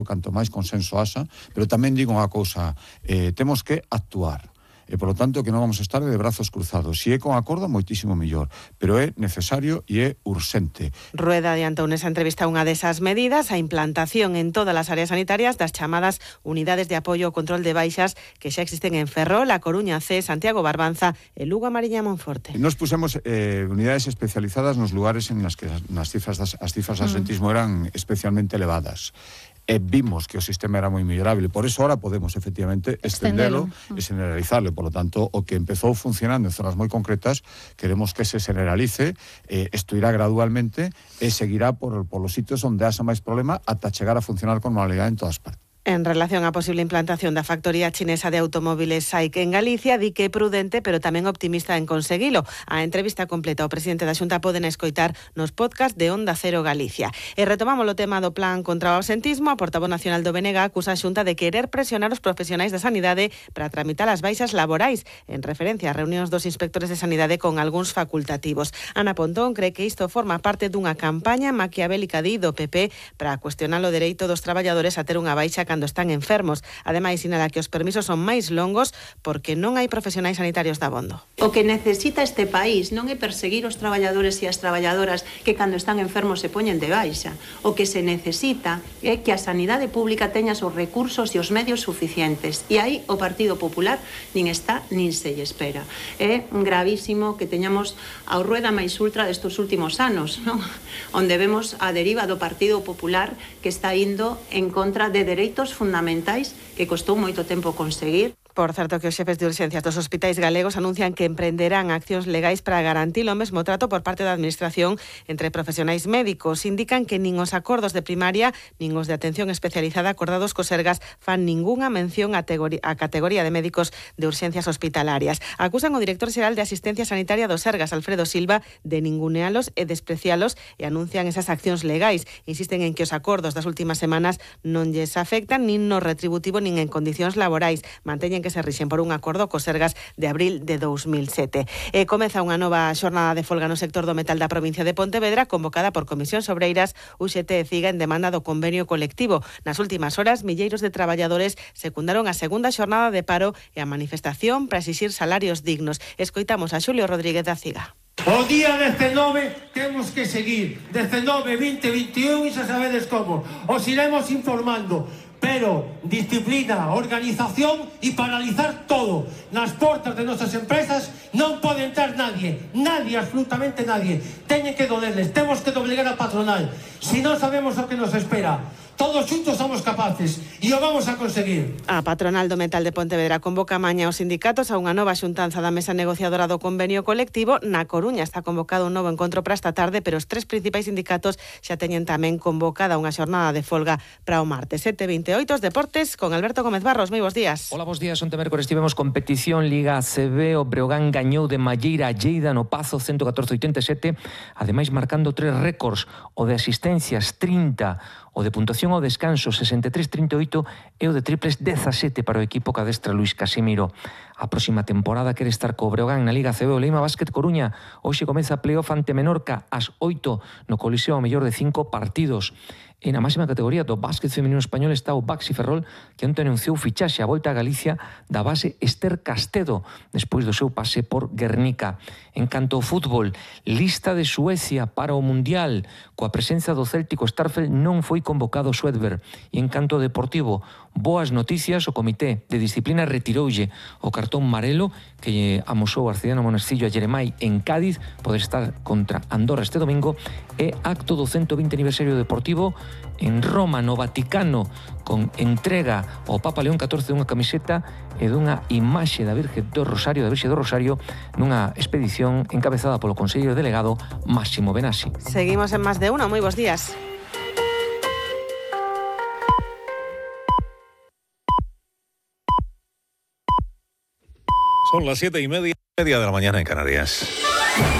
canto máis consenso haxa, pero tamén digo unha cousa, temos que actuar. E, polo tanto, que non vamos a estar de brazos cruzados. Si é con acordo, moitísimo mellor, pero é necesario e é urxente. Rueda adiantou nesa entrevista unha desas medidas, a implantación en todas as áreas sanitarias das chamadas unidades de apoio ao control de baixas que xa existen en Ferrol, A Coruña C, Santiago Barbanza e Lugo, Mariña, Monforte. Nos pusemos unidades especializadas nos lugares en las que as cifras de absentismo eran especialmente elevadas. E vimos que o sistema era moi mellorable, por eso ahora podemos efectivamente extendelo e generalizarlo. Por lo tanto, o que empezou funcionando en zonas moi concretas, queremos que se generalice, isto irá gradualmente e seguirá por los sitios onde haxa máis problema ata chegar a funcionar con normalidade en todas partes. En relación á posible implantación da factoría chinesa de automóviles SAIC en Galicia, di que é prudente, pero tamén optimista en conseguilo. A entrevista completa ao presidente da Xunta poden escoitar nos podcast de Onda Cero Galicia. E retomamos o tema do plan contra o absentismo. A portavoz nacional do BNG acusa a Xunta de querer presionar os profesionais da sanidade para tramitar as baixas laborais, en referencia a reunións dos inspectores de sanidade con algúns facultativos. Ana Pontón cree que isto forma parte dunha campaña maquiavélica do PP para cuestionar o dereito dos traballadores a ter unha baixa cando están enfermos. Ademais, sinala que os permisos son máis longos porque non hai profesionais sanitarios dabondo. O que necesita este país non é perseguir os traballadores e as traballadoras que cando están enfermos se poñen de baixa. O que se necesita é que a sanidade pública teña os recursos e os medios suficientes. E aí o Partido Popular nin está nin se lle espera. É gravísimo que teñamos a rueda máis ultra destes últimos anos, non? Onde vemos a deriva do Partido Popular que está indo en contra de dereitos fundamentais que costou moito tempo conseguir. Por certo, que os xefes de urxencias dos hospitais galegos anuncian que emprenderán accións legais para garantir o mesmo trato por parte da Administración entre profesionais médicos. Indican que nin os acordos de primaria nin os de atención especializada acordados co Sergas fan ningunha mención á categoría de médicos de urxencias hospitalarias. Acusan o director xeral de Asistencia Sanitaria do Sergas, Alfredo Silva, de ningunealos e desprecialos e anuncian esas accións legais. Insisten en que os acordos das últimas semanas non lles afectan nin no retributivo nin en condicións laborais. Manteñen que se rixen por un acordo co Sergas de abril de 2007. Comeza unha nova xornada de folga no sector do metal da provincia de Pontevedra, convocada por Comisións Obreiras, UGT e CIGA en demanda do convenio colectivo. Nas últimas horas, milleiros de traballadores secundaron a segunda xornada de paro e a manifestación para exixir salarios dignos. Escoitamos a Xulio Rodríguez da CIGA. O día 19 temos que seguir, 19, 20, 21 e xa sabedes como. Os iremos informando. Pero disciplina, organización e paralizar todo. Nas portas de nosas empresas non pode entrar nadie, absolutamente nadie. Teñen que dolerles, temos que obligar a patronal. Si non sabemos o que nos espera. Todos xuntos somos capaces e o vamos a conseguir. A patronal do metal de Pontevedra convoca mañá os sindicatos a unha nova xuntanza da mesa negociadora do convenio colectivo. Na Coruña está convocado un novo encontro para esta tarde, pero os tres principais sindicatos xa teñen tamén convocada unha xornada de folga para o martes. 7:28, os deportes con Alberto Gómez Barros. Moi bons días. Hola, bons días. Onte mércores tivemos competición Liga ACB. O Breogán gañou de Malleira a Lleida no Pazo 114-87, ademais marcando tres récords: o de asistencias 30, o de puntuación ao descanso 63-38 e o de triples 17 para o equipo que adestra Luís Casimiro. A próxima temporada quere estar co Breogán na Liga CB. O Leima Basket Coruña hoxe comeza playoff ante Menorca ás 8 no Coliseo ao mellor de 5 partidos. E na máxima categoría do básquet feminino español está o Baxi Ferrol, que onte anunciou fichaxe a volta a Galicia da base Esther Castedo, despois do seu pase por Guernica. En canto ao fútbol, lista de Suecia para o Mundial. Coa presenza do céltico Starfelt non foi convocado Swedberg. E en canto ao deportivo, boas noticias: o Comité de Disciplina retiroulle o cartón marelo que amosou Arcediano Monestillo a Jeremai en Cádiz, poder estar contra Andorra este domingo. E acto do 120 aniversario deportivo en Roma, no Vaticano, con entrega ao Papa León XIV dunha camiseta e dunha imaxe da Virxe do Rosario, nunha expedición encabezada polo conselleiro delegado Máximo Benassi. Seguimos en Más de Uno. Moi bons días. Son las 7:30 de la mañana en Canarias.